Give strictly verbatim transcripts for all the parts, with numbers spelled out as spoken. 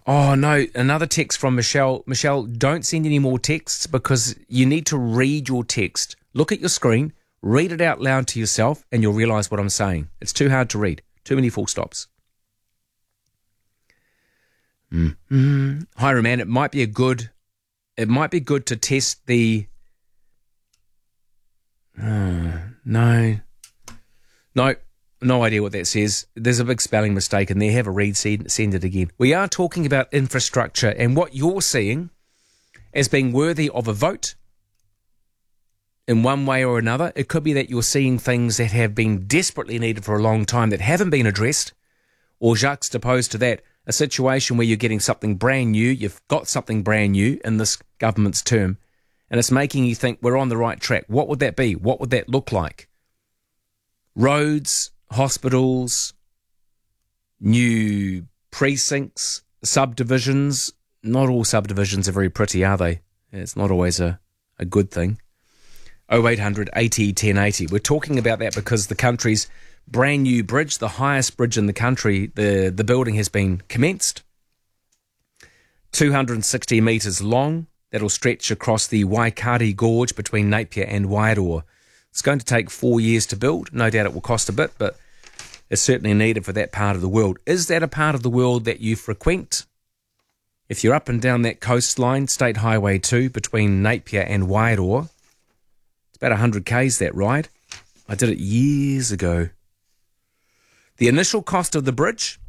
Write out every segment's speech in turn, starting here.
Oh, no, another text from Michelle. Michelle, don't send any more texts because you need to read your text. Look at your screen, read it out loud to yourself, and you'll realise what I'm saying. It's too hard to read. Too many full stops. Mm-hmm. Hi, Roman. It might be a good... It might be good to test the... Uh, no. No. No idea what that says. There's a big spelling mistake in there. Have a read, send, send it again. We are talking about infrastructure and what you're seeing as being worthy of a vote in one way or another. It could be that you're seeing things that have been desperately needed for a long time that haven't been addressed, or juxtaposed to that, a situation where you're getting something brand new, you've got something brand new in this government's term, and it's making you think we're on the right track. What would that be? What would that look like? Roads, hospitals, new precincts, subdivisions. Not all subdivisions are very pretty, are they? It's not always a, a good thing. oh eight hundred eighty ten eighty. We're talking about that because the country's brand new bridge, the highest bridge in the country, the, the building has been commenced. two hundred sixty metres long. That'll stretch across the Waikari Gorge between Napier and Wairoa. It's going to take four years to build. No doubt it will cost a bit, but it's certainly needed for that part of the world. Is that a part of the world that you frequent? If you're up and down that coastline, State Highway two, between Napier and Wairoa, it's about one hundred kays that ride. I did it years ago. The initial cost of the bridge,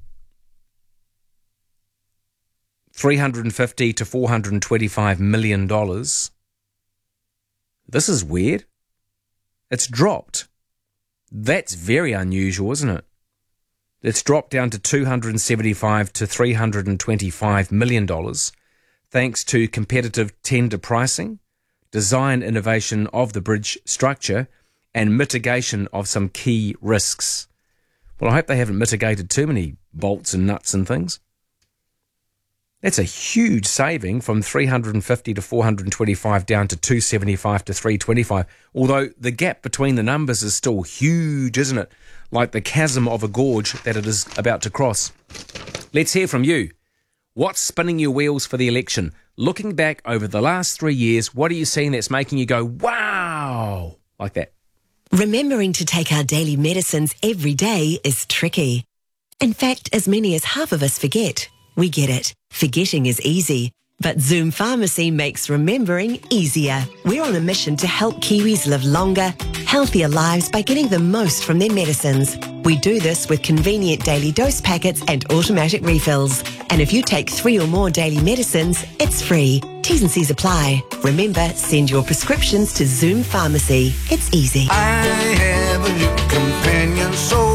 three hundred fifty to four hundred twenty-five million dollars. This is weird. It's dropped. That's very unusual, isn't it? It's dropped down to two hundred seventy-five to three hundred twenty-five million dollars thanks to competitive tender pricing, design innovation of the bridge structure, and mitigation of some key risks. Well, I hope they haven't mitigated too many bolts and nuts and things. That's a huge saving from three hundred fifty to four hundred twenty-five down to two hundred seventy-five to three hundred twenty-five, although the gap between the numbers is still huge, isn't it? Like the chasm of a gorge that it is about to cross. Let's hear from you. What's spinning your wheels for the election? Looking back over the last three years, what are you seeing that's making you go, wow, like that? Remembering to take our daily medicines every day is tricky. In fact, as many as half of us forget. We get it. Forgetting is easy. But Zoom Pharmacy makes remembering easier. We're on a mission to help Kiwis live longer, healthier lives by getting the most from their medicines. We do this with convenient daily dose packets and automatic refills. And if you take three or more daily medicines, it's free. T's and C's apply. Remember, send your prescriptions to Zoom Pharmacy. It's easy. I have a new companion, so